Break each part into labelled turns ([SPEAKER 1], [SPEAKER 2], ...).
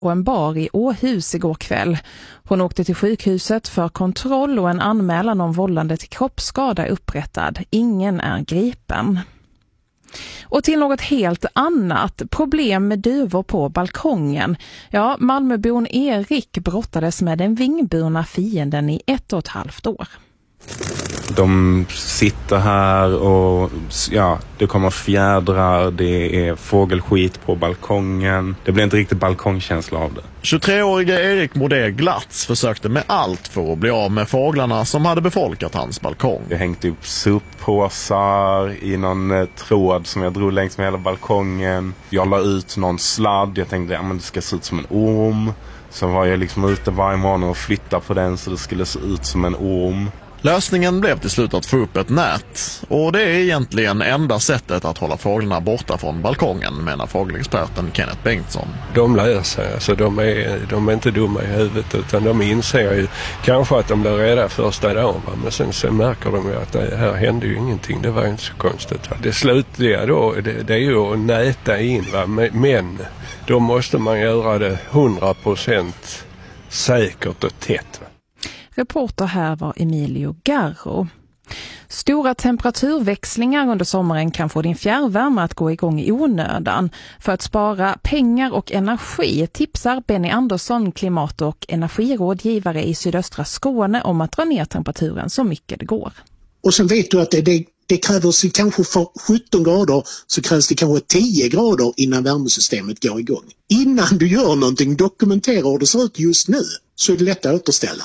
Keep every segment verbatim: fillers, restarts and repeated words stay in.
[SPEAKER 1] på en bar i Åhus igår kväll. Hon åkte till sjukhuset för kontroll och en anmälan om vållande till kroppsskada är upprättad. Ingen är gripen. Och till något helt annat, problem med duvor på balkongen. Ja, Malmöbon Erik brottades med den vingburna fienden i ett och ett halvt år.
[SPEAKER 2] De sitter här och ja, det kommer fjädrar, det är fågelskit på balkongen. Det blir inte riktigt balkongkänsla av det.
[SPEAKER 3] tjugotre-årige Erik Modé Glatz försökte med allt för att bli av med fåglarna som hade befolkat hans balkong.
[SPEAKER 2] Jag hängde upp soppåsar i någon eh, tråd som jag drog längs med hela balkongen. Jag la ut någon sladd, jag tänkte att ja, det ska se ut som en orm. Så var jag liksom ute varje morgon och flyttade på den så det skulle se ut som en orm.
[SPEAKER 3] Lösningen blev till slut att få upp ett nät, och det är egentligen enda sättet att hålla fåglarna borta från balkongen, menar fågelexperten Kenneth Bengtsson.
[SPEAKER 4] De lär sig, alltså de är, de är inte dumma i huvudet, utan de inser ju kanske att de blir rädda första dagen, men sen, sen märker de ju att det här hände ju ingenting, det var inte så konstigt. Det slutliga då, det, det är ju att näta in, va? Men då måste man göra det hundra procent säkert och tätt. Va?
[SPEAKER 1] Reporter här var Emilio Garro. Stora temperaturväxlingar under sommaren kan få din fjärrvärme att gå igång i onödan. För att spara pengar och energi tipsar Benny Andersson, klimat- och energirådgivare i sydöstra Skåne, om att dra ner temperaturen så mycket det går.
[SPEAKER 5] Och sen vet du att det, det, det krävs kanske för sjutton grader så krävs det kanske tio grader innan värmesystemet går igång. Innan du gör någonting, dokumentera hur det ser ut just nu, så är det lätt att återställa.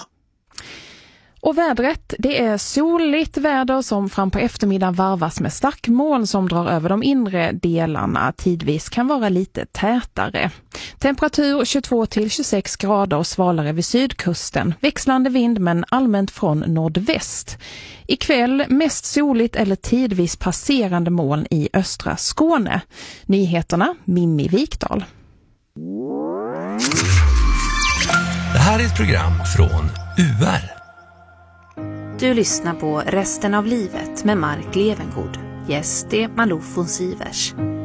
[SPEAKER 1] Och vädret, det är soligt väder som fram på eftermiddagen varvas med stark moln som drar över de inre delarna. Tidvis kan vara lite tätare. Temperatur tjugotvå till tjugosex grader och svalare vid sydkusten. Växlande vind men allmänt från nordväst. Ikväll mest soligt eller tidvis passerande moln i östra Skåne. Nyheterna, Mimmi Vikdal.
[SPEAKER 6] Det här är ett program från U R.
[SPEAKER 7] Du lyssnar på Resten av livet med Mark Levengood. Gäst är Malou von Sivers.